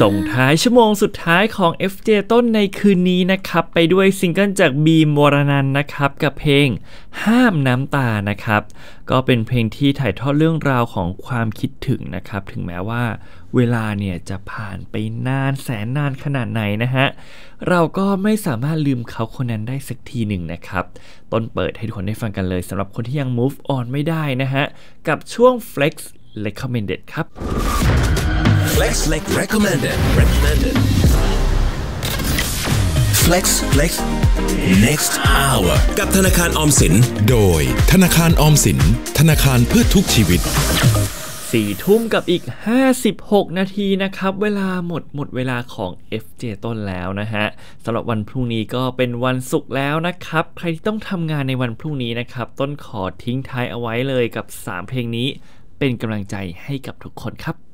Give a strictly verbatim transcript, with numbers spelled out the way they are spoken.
ส่งท้ายชั่วโมงสุดท้ายของ เอฟ เจ ต้นในคืนนี้นะครับไปด้วยซิงเกิลจากบีมวรนันท์นะครับกับเพลงห้ามน้ำตานะครับก็เป็นเพลงที่ถ่ายทอดเรื่องราวของความคิดถึงนะครับถึงแม้ว่าเวลาเนี่ยจะผ่านไปนานแสนนานขนาดไหนนะฮะเราก็ไม่สามารถลืมเขาคนนั้นได้สักทีหนึ่งนะครับต้นเปิดให้ทุกคนได้ฟังกันเลยสำหรับคนที่ยัง move on ไม่ได้นะฮะกับช่วง Flex Recommended ครับ Flex Recommended Recommended Flex Flex Next Hour กับธนาคารออมสินโดยธนาคารออมสินธนาคารเพื่อทุกชีวิตสี่ทุ่มกับอีกห้าสิบหกนาทีนะครับเวลาหมดหมดเวลาของ เอฟ เจ ต้นแล้วนะฮะสำหรับวันพรุ่งนี้ก็เป็นวันศุกร์แล้วนะครับใครที่ต้องทำงานในวันพรุ่งนี้นะครับต้นขอทิ้งท้ายเอาไว้เลยกับสามเพลงนี้เป็นกำลังใจให้กับทุกคนครับ